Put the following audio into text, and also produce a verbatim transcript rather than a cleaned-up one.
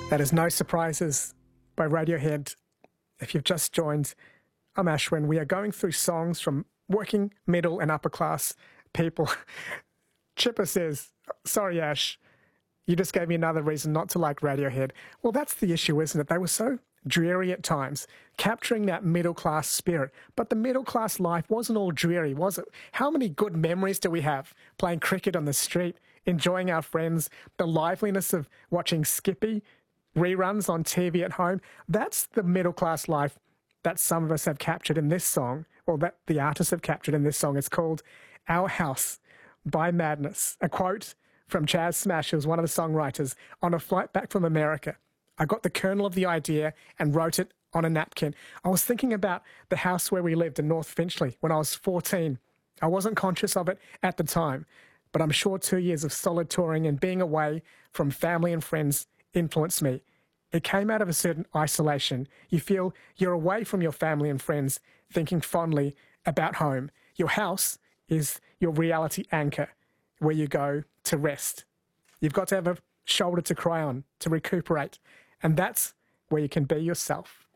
That is No Surprises by Radiohead. If you've just joined, I'm Ashwin. We are going through songs from working, middle and upper class people. Chipper says, sorry Ash, you just gave me another reason not to like Radiohead. Well, that's the issue, isn't it? They were so dreary at times, capturing that middle class spirit. But the middle class life wasn't all dreary, was it? How many good memories do we have playing cricket on the street, enjoying our friends, the liveliness of watching Skippy, reruns on T V at home? That's the middle class life that some of us have captured in this song, or that the artists have captured in this song. It's called Our House by Madness. A quote from Chas Smash, who was one of the songwriters, on a flight back from America. I got the kernel of the idea and wrote it on a napkin. I was thinking about the house where we lived in North Finchley when I was fourteen. I wasn't conscious of it at the time, but I'm sure two years of solid touring and being away from family and friends influenced me. It came out of a certain isolation. You feel you're away from your family and friends, thinking fondly about home. Your house is your reality anchor, where you go to rest. You've got to have a shoulder to cry on, to recuperate, and that's where you can be yourself.